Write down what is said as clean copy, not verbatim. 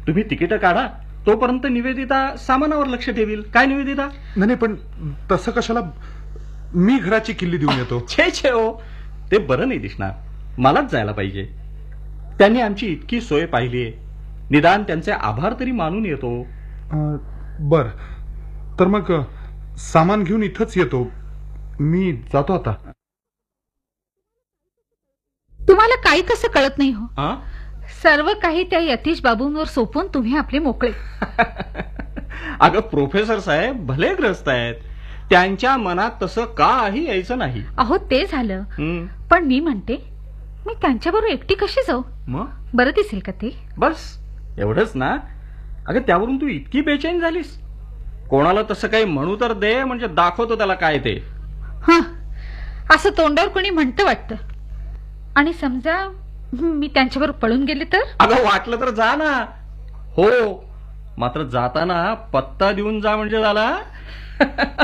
तुम्ही तिकीट काढा, तोपर्यंत निवेदिता सामानावर लक्ष ठेवील. काय निवेदिता? नाही पण तसं कशाला, मी घराची किल्ली देऊन येतो. छे छे हो, ते बरं नाही दिसणार. मलाच जायला पाहिजे. त्यांनी आमची इतकी सोय पाहिलीये, निदान त्यांचे आभार तरी मानून येतो. बर, तर मग सामान घेऊन इथंच येतो. मी जातो आता. तुम्हाला काही कसं कळत नाही हो. हा? सर्व काही त्या यतीश बाबूंवर सोपून तुम्ही आपले मोकळे. अगं प्रोफेसर साहेब भले ग्रस्त आहेत, त्यांच्या मनात तसं काही यायचं नाही. अहो ते झालं, पण मी म्हणते मी त्यांच्याबरोबर एकटी कशी जाऊ? मग बरं दिसेल का ते? बस एवढंच ना? अगं त्यावरून तू इतकी बेचैन झालीस? कोणाला तसं काही म्हणू तर दे, म्हणजे दाखवतो त्याला काय ते. हा, असं तोंडावर कोणी म्हणतं वाटतं. आणि समजा मी त्यांच्याबरोबर पळून गेले तर? अगं वाटलं तर जा ना. हो, मात्र जाताना पत्ता देऊन जा म्हणजे झाला.